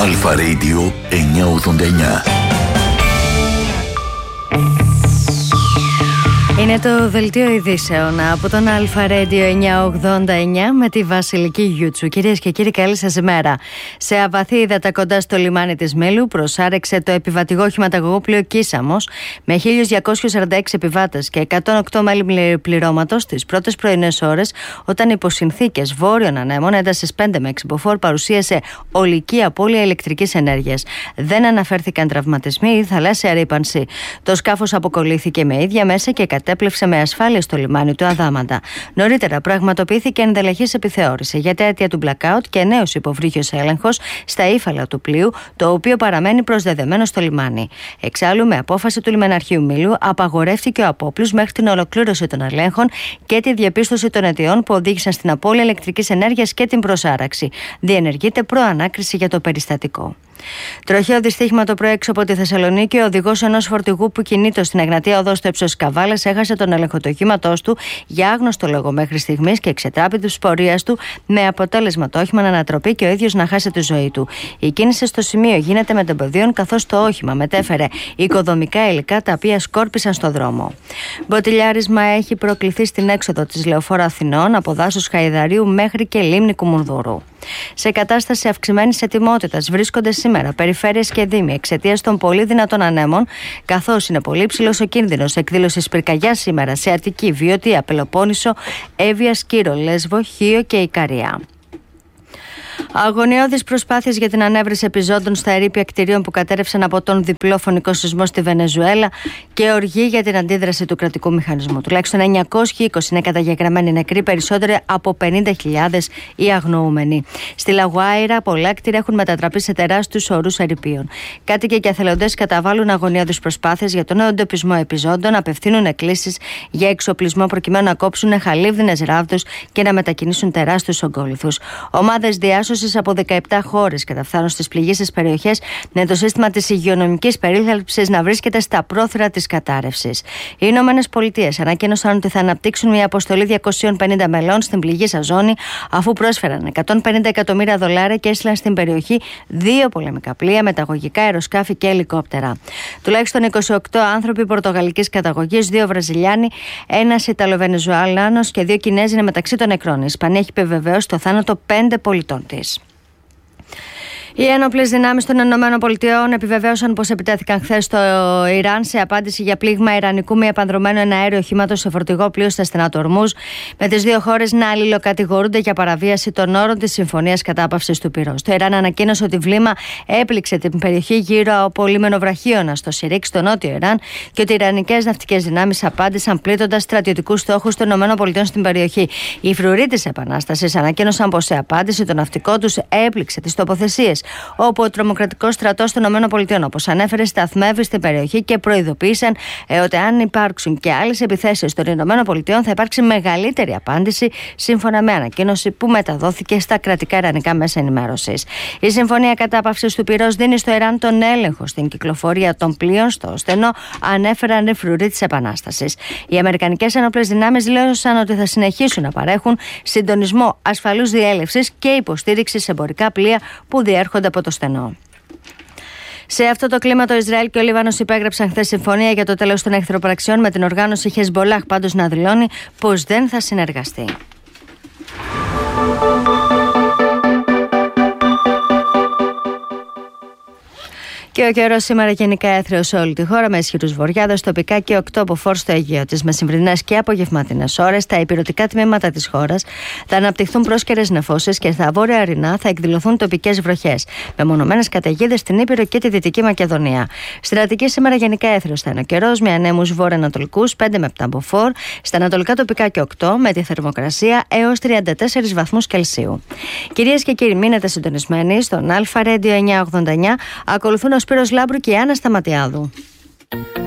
Αλφα Radio 989. Είναι το δελτίο ειδήσεων από τον Αλφα Radio 989 με τη Βασιλική Γιούτσου. Κυρίες και κύριοι, καλή σας ημέρα. Σε αβαθή ύδατα κοντά στο λιμάνι της Μήλου προσάρεξε το επιβατικό χηματαγωγό Κίσαμος με 1.246 επιβάτες και 108 μέλη πληρώματος τις πρώτες πρωινές ώρες, όταν υπό συνθήκες βόρειων ανέμων έντασης 5 με 6 μποφόρ παρουσίασε ολική απώλεια ηλεκτρικής ενέργειας. Δεν αναφέρθηκαν τραυματισμοί ή θαλάσσια ρύπανση. Το σκάφος αποκολλήθηκε με ίδια μέσα και κατέπλευσε με ασφάλεια στο λιμάνι του Αδάμαντα. Νωρίτερα πραγματοποιήθηκε ενδελεχής επιθεώρηση για τα αίτια του blackout και νέος υποβρύχιος έλεγχος στα ύφαλα του πλοίου, το οποίο παραμένει προσδεδεμένο στο λιμάνι. Εξάλλου, με απόφαση του λιμεναρχείου Μήλου, απαγορεύτηκε ο απόπλους μέχρι την ολοκλήρωση των ελέγχων και τη διαπίστωση των αιτιών που οδήγησαν στην απώλεια ηλεκτρικής ενέργειας και την προσάραξη. Διενεργείται προανάκριση για το περιστατικό. Τροχαίο δυστύχημα το πρωί έξω από τη Θεσσαλονίκη. Ο οδηγός ενός φορτηγού που κινείται στην Εγνατία Οδό στο ύψος Καβάλας έχασε τον έλεγχο του οχήματός του για άγνωστο λόγο μέχρι στιγμής και εξετράπη της πορείας του, με αποτέλεσμα το όχημα να ανατροπεί και ο ίδιος να χάσει τη ζωή του. Η κίνηση στο σημείο γίνεται με τεμποδίων, καθώς το όχημα μετέφερε οικοδομικά υλικά τα οποία σκόρπισαν στο δρόμο. Μποτιλιάρισμα έχει προκληθεί στην έξοδο της Λεωφόρου Αθηνών από δάσος Χαϊδαρίου μέχρι και λίμνη Κουμουνδούρου. Σε κατάσταση αυξημένης ετοιμότητας βρίσκονται σήμερα περιφέρειες και δήμοι εξαιτίας των πολύ δυνατών ανέμων, καθώς είναι πολύ ψηλός ο κίνδυνος εκδήλωσης πυρκαγιάς σήμερα σε Αττική, Βιωτία, Πελοπόννησο, Εύβοια, Σκύρο, Λέσβο, Χίο και Ικαρία. Αγωνιώδεις προσπάθειες για την ανέβρεση επιζώντων στα ερείπια κτηρίων που κατέρευσαν από τον διπλό φωνικό σεισμό στη Βενεζουέλα και οργή για την αντίδραση του κρατικού μηχανισμού. Τουλάχιστον 920 είναι καταγεγραμμένοι νεκροί, περισσότεροι από 50.000 οι αγνοούμενοι. Στη Λαγουάιρα, πολλά κτίρια έχουν μετατραπεί σε τεράστιους ορούς ερειπίων. Κάτοικοι και εθελοντές καταβάλουν αγωνιώδεις προσπάθειες για τον νέο εντοπισμό επιζώντων, απευθύνουν εκκλήσεις για εξοπλισμό προκειμένου να κόψουν χαλίβδινες ράβδους και να μετακινήσουν τεράστιους ογκόλυθους. Ομάδες διάσωσης από 17 χώρες καταφθάνουν στις πληγήσεις περιοχές, με το σύστημα της υγειονομικής περίθαλψης να βρίσκεται στα πρόθυρα της κατάρρευσης. Οι Ηνωμένες Πολιτείες ανακοίνωσαν ότι θα αναπτύξουν μια αποστολή 250 μελών στην πληγήσα ζώνη, αφού πρόσφεραν $150 εκατομμύρια και έστειλαν στην περιοχή 2 πολεμικά πλοία, μεταγωγικά αεροσκάφη και ελικόπτερα. Τουλάχιστον 28 άνθρωποι πορτογαλικής καταγωγής, 2 Βραζιλιάνοι, 1 Ιταλοβενεζουαλάνος και 2 Κινέζοι είναι μεταξύ των νεκρών. Η Ισπανία έχει επιβεβαιώσει το θάνατο 5 πολιτών της. Οι ένοπλες δυνάμεις των ΗΠΑ επιβεβαίωσαν πως επιτέθηκαν χθες στο Ιράν σε απάντηση για πλήγμα ιρανικού μη επανδρωμένου εναέριου οχήματος σε φορτηγό πλοίο στα στενά του Ορμούζ, με τις δύο χώρες να αλληλοκατηγορούνται για παραβίαση των όρων της Συμφωνίας Κατάπαυσης του Πυρός. Το Ιράν ανακοίνωσε ότι βλήμα έπληξε την περιοχή γύρω από λίμενο Βραχίωνα στο Σιρίκ, στο νότιο Ιράν, και ότι οι ιρανικές ναυτικές δυνάμεις απάντησαν πλήττοντας στρατιωτικούς στόχους των ΗΠΑ στην περιοχή. Οι φρουροί της Επανάστασης ανακοίνωσαν πως σε απάντηση το ναυτικό τους έπληξε τις τοποθεσίες όπου ο τρομοκρατικός στρατός των ΗΠΑ, όπως ανέφερε, σταθμεύει στην περιοχή και προειδοποίησαν ότι αν υπάρξουν και άλλες επιθέσεις των ΗΠΑ θα υπάρξει μεγαλύτερη απάντηση, σύμφωνα με ανακοίνωση που μεταδόθηκε στα κρατικά ιρανικά μέσα ενημέρωσης. Η Συμφωνία Κατάπαυσης του Πυρός δίνει στο Ιράν τον έλεγχο στην κυκλοφορία των πλοίων στο στενό, ανέφεραν οι φρουροί της Επανάστασης. Οι αμερικανικές ένοπλες δυνάμεις δήλωσαν ότι θα συνεχίσουν να παρέχουν συντονισμό ασφαλούς διέλευσης και υποστήριξη σε εμπορικά πλοία που διέρχονται από το στενό. Σε αυτό το κλίμα, το Ισραήλ και ο Λίβανος υπέγραψαν χθες συμφωνία για το τέλος των εχθροπραξιών, με την οργάνωση Χεσμπολάχ πάντως να δηλώνει πως δεν θα συνεργαστεί. Και ο καιρός σήμερα γενικά έθριος σε όλη τη χώρα, με ισχυρούς βορειάδες, τοπικά και 8 από φόρ στο Αιγαίο. Τις μεσημβρινές και απογευματινές ώρες, στα ηπειρωτικά τμήματα της χώρας θα αναπτυχθούν πρόσκαιρες νεφώσεις και στα βόρεια Αρινά θα εκδηλωθούν τοπικές βροχές, με μονομένες καταιγίδες στην Ήπειρο και τη Δυτική Μακεδονία. Στην Αττική σήμερα γενικά έθριος θα είναι ο καιρός, με ανέμους βορειοανατολικούς 5 με 7 από φόρ, στα ανατολικά τοπικά και 8, με τη θερμοκρασία έως 34 βαθμούς Κελσίου. Κυρίες και κύριοι, μείνετε συντονισμένοι στον Αλφα Radio 989. Ακολουθούν ο Σπύρος Λάμπρου και η Άννα Σταματιάδου.